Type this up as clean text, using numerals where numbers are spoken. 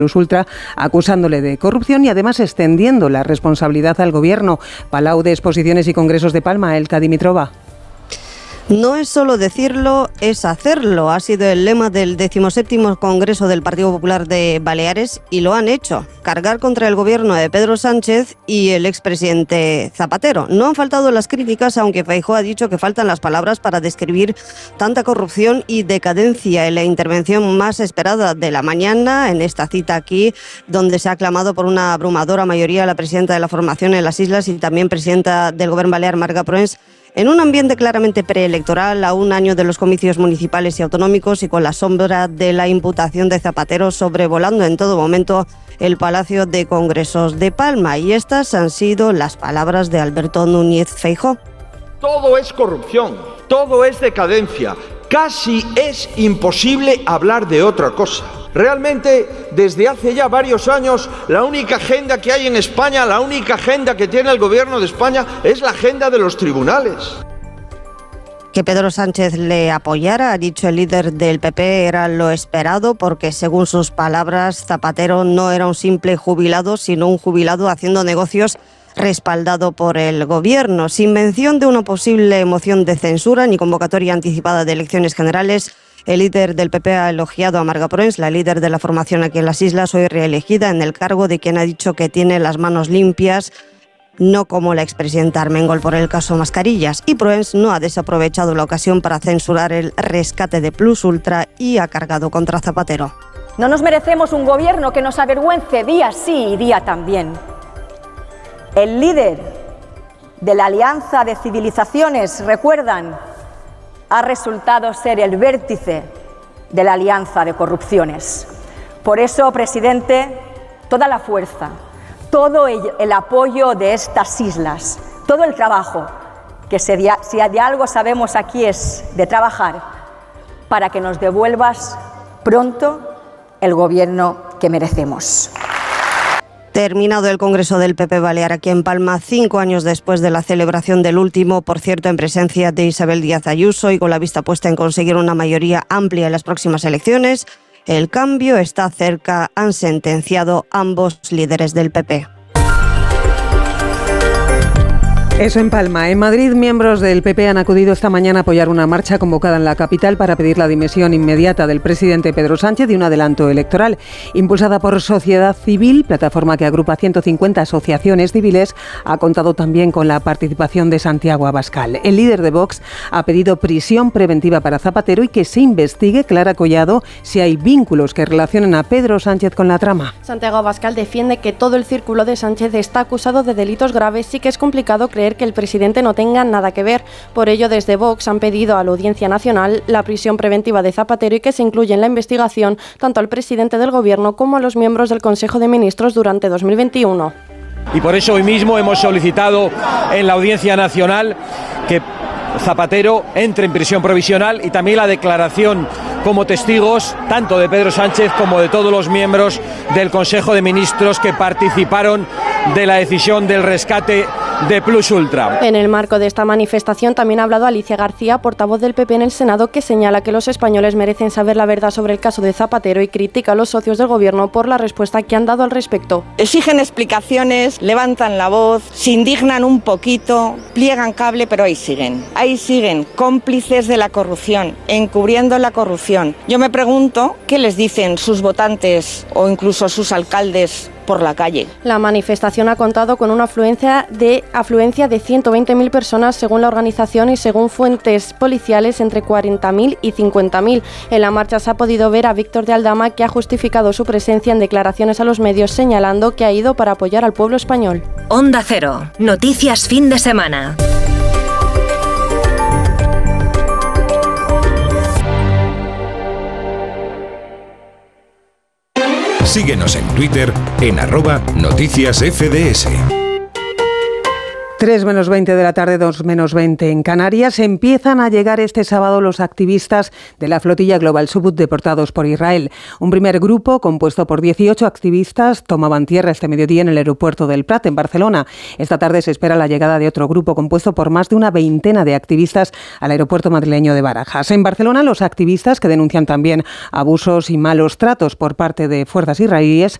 Ultra, acusándole de corrupción y además extendiendo la responsabilidad al gobierno. Palau de Exposiciones y Congresos de Palma, Elka Dimitrova. No es solo decirlo, es hacerlo. Ha sido el lema del 17º Congreso del Partido Popular de Baleares y lo han hecho. Cargar contra el gobierno de Pedro Sánchez y el expresidente Zapatero. No han faltado las críticas, aunque Feijóo ha dicho que faltan las palabras para describir tanta corrupción y decadencia. En la intervención más esperada de la mañana, en esta cita aquí, donde se ha aclamado por una abrumadora mayoría a la presidenta de la formación en las islas y también presidenta del Gobierno balear, Marga Proens, en un ambiente claramente preelectoral, a un año de los comicios municipales y autonómicos y con la sombra de la imputación de Zapatero sobrevolando en todo momento el Palacio de Congresos de Palma. Y estas han sido las palabras de Alberto Núñez Feijóo. Todo es corrupción, todo es decadencia. Casi es imposible hablar de otra cosa. Realmente, desde hace ya varios años, la única agenda que hay en España, la única agenda que tiene el Gobierno de España es la agenda de los tribunales. Que Pedro Sánchez le apoyara, ha dicho el líder del PP, era lo esperado porque, según sus palabras, Zapatero no era un simple jubilado, sino un jubilado haciendo negocios respaldado por el Gobierno. Sin mención de una posible moción de censura ni convocatoria anticipada de elecciones generales, el líder del PP ha elogiado a Marga Proens, la líder de la formación aquí en las islas, hoy reelegida en el cargo, de quien ha dicho que tiene las manos limpias, no como la expresidenta Armengol por el caso Mascarillas. Y Proens no ha desaprovechado la ocasión para censurar el rescate de Plus Ultra y ha cargado contra Zapatero. No nos merecemos un gobierno que nos avergüence día sí y día también. El líder de la Alianza de Civilizaciones, ¿recuerdan?, ha resultado ser el vértice de la alianza de corrupciones. Por eso, presidente, toda la fuerza, todo el apoyo de estas islas, todo el trabajo, que si de algo sabemos aquí es de trabajar, para que nos devuelvas pronto el gobierno que merecemos. Terminado el Congreso del PP Balear aquí en Palma, 5 años después de la celebración del último, por cierto, en presencia de Isabel Díaz Ayuso y con la vista puesta en conseguir una mayoría amplia en las próximas elecciones, el cambio está cerca, han sentenciado ambos líderes del PP. Eso en Palma. En Madrid, miembros del PP han acudido esta mañana a apoyar una marcha convocada en la capital para pedir la dimisión inmediata del presidente Pedro Sánchez y un adelanto electoral. Impulsada por Sociedad Civil, plataforma que agrupa 150 asociaciones civiles, ha contado también con la participación de Santiago Abascal. El líder de Vox ha pedido prisión preventiva para Zapatero y que se investigue, Clara Collado, si hay vínculos que relacionen a Pedro Sánchez con la trama. Santiago Abascal defiende que todo el círculo de Sánchez está acusado de delitos graves y que es complicado creer que el presidente no tenga nada que ver. Por ello, desde Vox han pedido a la Audiencia Nacional la prisión preventiva de Zapatero y que se incluya en la investigación tanto al presidente del Gobierno como a los miembros del Consejo de Ministros durante 2021. Y por eso hoy mismo hemos solicitado en la Audiencia Nacional que Zapatero entre en prisión provisional y también la declaración como testigos tanto de Pedro Sánchez como de todos los miembros del Consejo de Ministros que participaron de la decisión del rescate de Plus Ultra. En el marco de esta manifestación también ha hablado Alicia García, portavoz del PP en el Senado, que señala que los españoles merecen saber la verdad sobre el caso de Zapatero y critica a los socios del Gobierno por la respuesta que han dado al respecto. Exigen explicaciones, levantan la voz, se indignan un poquito, pliegan cable, pero ahí siguen, cómplices de la corrupción, encubriendo la corrupción. Yo me pregunto qué les dicen sus votantes o incluso sus alcaldes por la calle. La manifestación ha contado con una afluencia de 120.000 personas según la organización y según fuentes policiales entre 40.000 y 50.000. En la marcha se ha podido ver a Víctor de Aldama, que ha justificado su presencia en declaraciones a los medios señalando que ha ido para apoyar al pueblo español. Onda Cero, noticias fin de semana. Síguenos en Twitter en @noticiasfds. 3 menos 20 de la tarde, 2 menos 20 en Canarias. Empiezan a llegar este sábado los activistas de la flotilla Global Subud deportados por Israel. Un primer grupo compuesto por 18 activistas tomaban tierra este mediodía en el aeropuerto del Prat, en Barcelona. Esta tarde se espera la llegada de otro grupo compuesto por más de una veintena de activistas al aeropuerto madrileño de Barajas. En Barcelona, los activistas, que denuncian también abusos y malos tratos por parte de fuerzas israelíes,